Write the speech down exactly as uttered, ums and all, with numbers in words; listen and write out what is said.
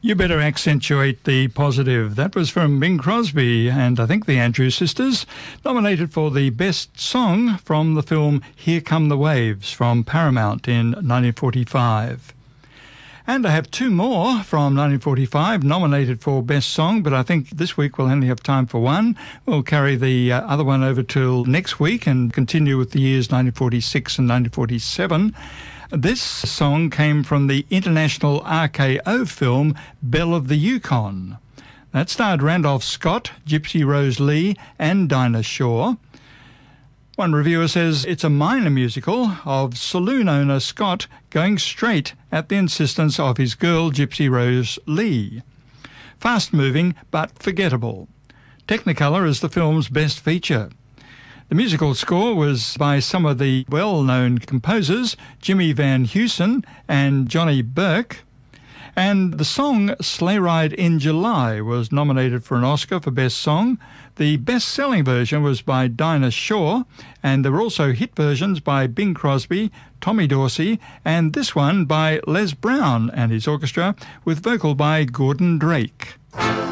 You better accentuate the positive. That was from Bing Crosby and I think the Andrews Sisters, nominated for the Best Song from the film Here Come the Waves from Paramount in nineteen forty-five. And I have two more from nineteen forty-five nominated for Best Song, but I think this week we'll only have time for one. We'll carry the uh, other one over till next week and continue with the years nineteen forty-six and nineteen forty-seven. This song came from the international R K O film Belle of the Yukon. That starred Randolph Scott, Gypsy Rose Lee and Dinah Shore. One reviewer says it's a minor musical of saloon owner Scott going straight at the insistence of his girl Gypsy Rose Lee. Fast-moving but forgettable. Technicolor is the film's best feature. The musical score was by some of the well-known composers, Jimmy Van Heusen and Johnny Burke. And the song Sleigh Ride in July was nominated for an Oscar for Best Song. The best-selling version was by Dinah Shore, and there were also hit versions by Bing Crosby, Tommy Dorsey, and this one by Les Brown and his orchestra, with vocal by Gordon Drake.